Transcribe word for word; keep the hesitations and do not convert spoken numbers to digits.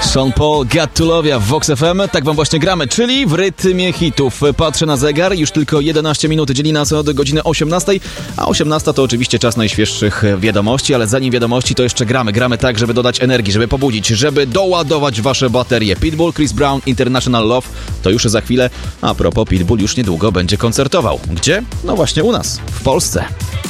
Sean Paul, Got to Love Ya w Vox F M. Tak wam właśnie gramy, czyli w rytmie hitów. Patrzę na zegar, już tylko jedenaście minut dzieli nas od godziny osiemnastej, a osiemnasta to oczywiście czas najświeższych wiadomości, ale zanim wiadomości to jeszcze gramy. Gramy tak, żeby dodać energii, żeby pobudzić, żeby doładować wasze baterie. Pitbull, Chris Brown, International Love to już za chwilę. A propos, Pitbull już niedługo będzie koncertował. Gdzie? No właśnie u nas, w Polsce.